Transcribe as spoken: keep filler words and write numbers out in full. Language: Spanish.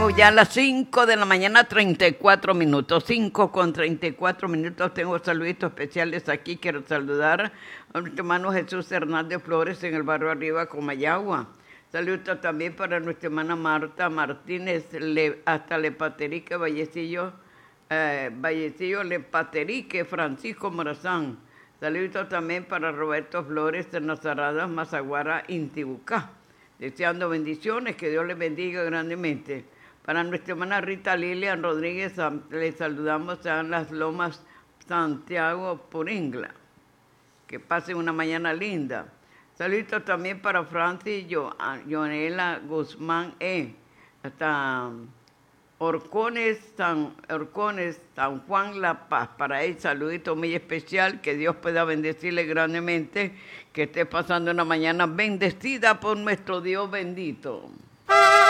tenemos ya las cinco de la mañana, treinta y cuatro minutos. cinco con treinta y cuatro minutos. Tengo saluditos especiales aquí. Quiero saludar a nuestro hermano Jesús Hernández Flores en el barrio Arriba, Comayagua. Saludos también para nuestra hermana Marta Martínez, le, hasta Lepaterique, Vallecillo, eh, Vallecillo, Lepaterique, Francisco Morazán. Saludos también para Roberto Flores de Nazaradas, Mazaguara, Intibucá. Deseando bendiciones, que Dios les bendiga grandemente. Para nuestra hermana Rita Lilian Rodríguez, les saludamos a Las Lomas, Santiago, Puringla. Que pasen una mañana linda. Saludos también para Francis Jonela Guzmán E. Hasta Orcones San, Orcones, San Juan La Paz. Para él, saludito muy especial. Que Dios pueda bendecirle grandemente. Que esté pasando una mañana bendecida por nuestro Dios bendito.